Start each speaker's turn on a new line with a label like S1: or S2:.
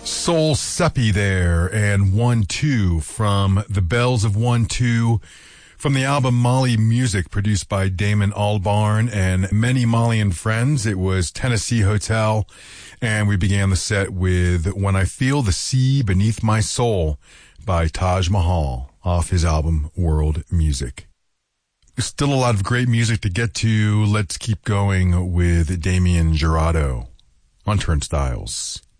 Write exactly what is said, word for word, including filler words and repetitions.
S1: Soul Seppi there, and one two from the Bells of one two from the album Mali Music, produced by Damon Albarn and many Malian friends. It was Tennessee Hotel, and we began the set with When I Feel the Sea Beneath My Soul by Taj Mahal off his album World Music. Still a lot of great music to get to. Let's keep going with Damien Jurado on Turnstiles.